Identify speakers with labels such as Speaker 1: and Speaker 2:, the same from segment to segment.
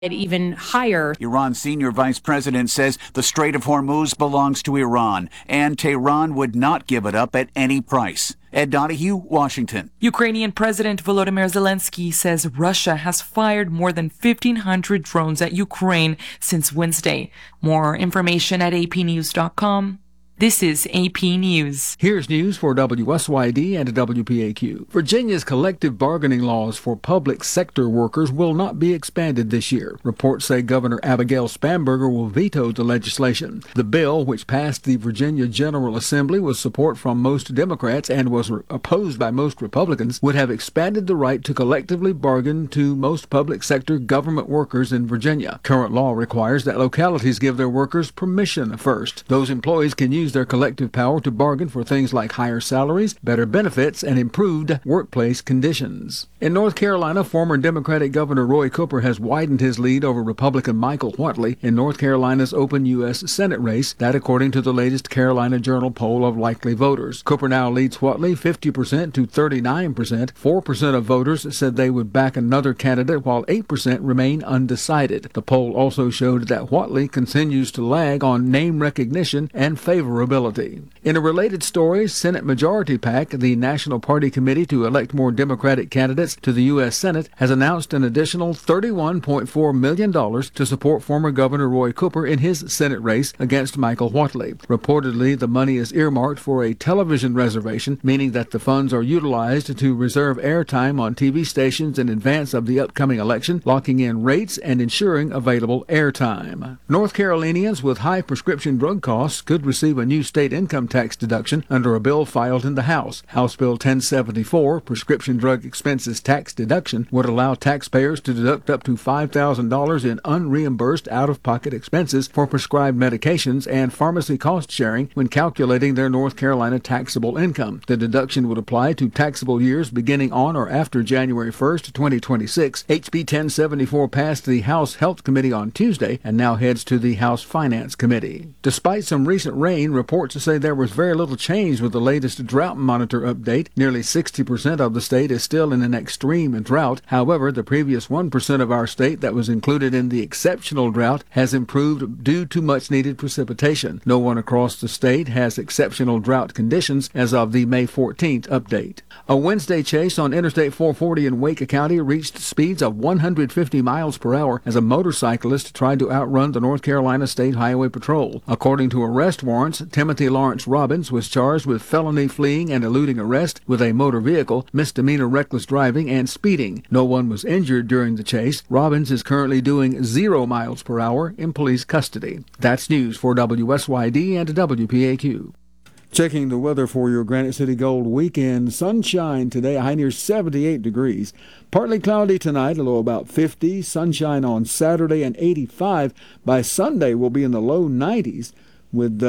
Speaker 1: even higher.
Speaker 2: Iran's senior vice president says the Strait of Hormuz belongs to Iran, and Tehran would not give it up at any price. Ed Donahue, Washington.
Speaker 3: Ukrainian President Volodymyr Zelensky says Russia has fired more than 1,500 drones at Ukraine since Wednesday. More information at apnews.com. This is AP News.
Speaker 4: Here's news for WSYD and WPAQ. Virginia's collective bargaining laws for public sector workers will not be expanded this year. Reports say Governor Abigail Spanberger will veto the legislation. The bill, which passed the Virginia General Assembly with support from most Democrats and was opposed by most Republicans, would have expanded the right to collectively bargain to most public sector government workers in Virginia. Current law requires that localities give their workers permission first. Those employees can use their collective power to bargain for things like higher salaries, better benefits, and improved workplace conditions. In North Carolina, former Democratic Governor Roy Cooper has widened his lead over Republican Michael Whatley in North Carolina's open U.S. Senate race, that according to the latest Carolina Journal poll of likely voters. Cooper now leads Whatley 50% to 39%. 4% of voters said they would back another candidate, while 8% remain undecided. The poll also showed that Whatley continues to lag on name recognition and favorability. In a related story, Senate Majority PAC, the National Party Committee to elect more Democratic candidates to the U.S. Senate, has announced an additional $31.4 million to support former Governor Roy Cooper in his Senate race against Michael Whatley. Reportedly, the money is earmarked for a television reservation, meaning that the funds are utilized to reserve airtime on TV stations in advance of the upcoming election, locking in rates and ensuring available airtime. North Carolinians with high prescription drug costs could receive a new state income tax deduction under a bill filed in the House. House Bill 1074, Prescription Drug Expenses Tax Deduction, would allow taxpayers to deduct up to $5,000 in unreimbursed out-of-pocket expenses for prescribed medications and pharmacy cost sharing when calculating their North Carolina taxable income. The deduction would apply to taxable years beginning on or after January 1st, 2026. HB 1074 passed the House Health Committee on Tuesday and now heads to the House Finance Committee. Despite some recent rain, reports say there was very little change with the latest drought monitor update. Nearly 60% of the state is still in an extreme drought. However, the previous 1% of our state that was included in the exceptional drought has improved due to much-needed precipitation. No one across the state has exceptional drought conditions as of the May 14th update. A Wednesday chase on Interstate 440 in Wake County reached speeds of 150 miles per hour as a motorcyclist tried to outrun the North Carolina State Highway Patrol. According to arrest warrants, Timothy Lawrence Robbins was charged with felony fleeing and eluding arrest with a motor vehicle, misdemeanor reckless driving, and speeding. No one was injured during the chase. Robbins is currently doing 0 miles per hour in police custody. That's news for WSYD and WPAQ. Checking the weather for your Granite City Gold weekend. Sunshine today, a high near 78 degrees. Partly cloudy tonight, a low about 50. Sunshine on Saturday and 85. By Sunday, we'll be in the low 90s. With,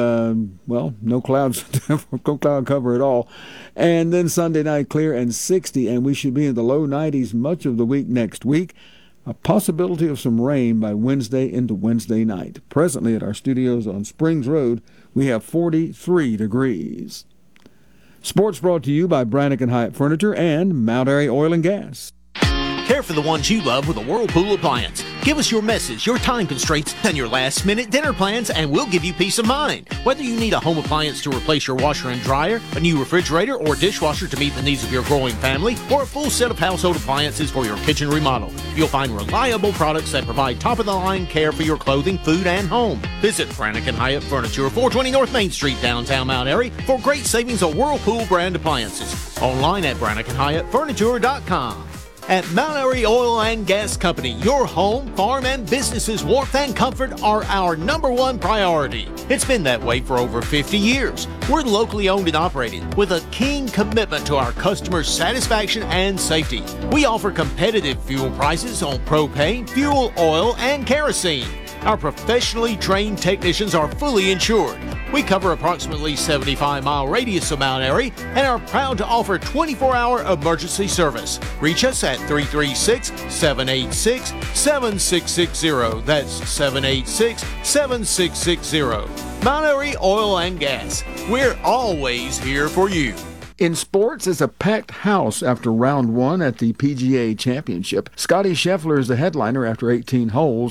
Speaker 4: no clouds, no cloud cover at all. And then Sunday night, clear and 60, and we should be in the low 90s much of the week next week. A possibility of some rain by Wednesday into Wednesday night. Presently at our studios on Springs Road, we have 43 degrees. Sports brought to you by Brannigan Hyatt Furniture and Mount Airy Oil and Gas.
Speaker 5: Care for the ones you love with a Whirlpool appliance. Give us your message, your time constraints, and your last-minute dinner plans, and we'll give you peace of mind. Whether you need a home appliance to replace your washer and dryer, a new refrigerator or dishwasher to meet the needs of your growing family, or a full set of household appliances for your kitchen remodel, you'll find reliable products that provide top-of-the-line care for your clothing, food, and home. Visit Brannigan Hyatt Furniture, 420 North Main Street, downtown Mount Airy, for great savings on Whirlpool brand appliances. Online at BranniganHyattFurniture.com. At Mount Airy Oil and Gas Company, your home, farm, and business's warmth and comfort are our #1 priority. It's been that way for over 50 years. We're locally owned and operated with a keen commitment to our customers' satisfaction and safety. We offer competitive fuel prices on propane, fuel oil, and kerosene. Our professionally trained technicians are fully insured. We cover approximately 75-mile radius of Mount Airy and are proud to offer 24-hour emergency service. Reach us at 336-786-7660. That's 786-7660. Mount Airy Oil and Gas. We're always here for you.
Speaker 4: In sports, it's a packed house after round one at the PGA Championship. Scottie Scheffler is the headliner after 18 holes.